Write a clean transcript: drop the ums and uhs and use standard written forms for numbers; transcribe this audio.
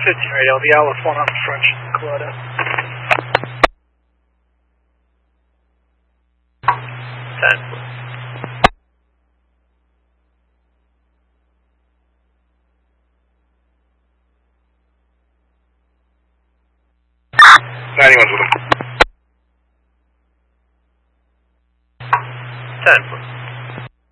15 radio, the Atlas 1 on French Colada. 10. 91's with him. 10.